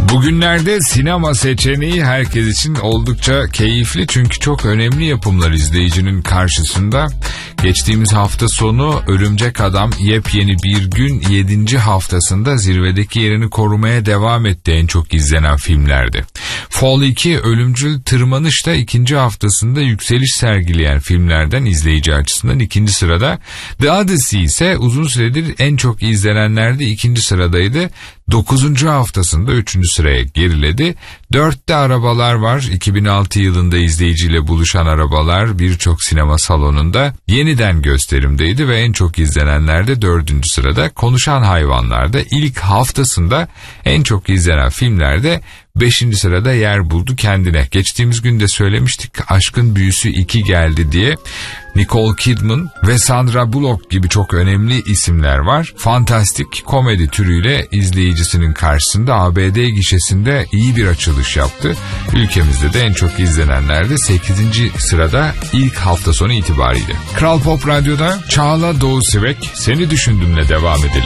Bugünlerde sinema seçeneği herkes için oldukça keyifli çünkü çok önemli yapımlar izleyicinin karşısında. Geçtiğimiz hafta sonu Örümcek Adam yepyeni bir gün 7. haftasında zirvedeki yerini korumaya devam etti en çok izlenen filmlerdi. Fall 2 Ölümcül Tırmanış da 2. haftasında yükseliş sergileyen filmlerden izleyici açısından 2. sırada. The Odyssey ise uzun süredir en çok izlenenlerde 2. sıradaydı. 9. haftasında 3. sıraya geriledi. 4'te arabalar var. 2006 yılında izleyiciyle buluşan arabalar birçok sinema salonunda yeniden gösterimdeydi ve en çok izlenenlerde 4. sırada. Konuşan Hayvanlar'da ilk haftasında en çok izlenen filmlerde 5. sırada yer buldu kendine. Geçtiğimiz günde söylemiştik, Aşkın Büyüsü 2 geldi diye. Nicole Kidman ve Sandra Bullock gibi çok önemli isimler var. Fantastik komedi türüyle izleyicisinin karşısında ABD gişesinde iyi bir açılış yaptı. Ülkemizde de en çok izlenenlerde 8. sırada ilk hafta sonu itibariyle. Kral Pop Radyo'da Çağla Doğu Sivek Seni Düşündüm'le devam edelim.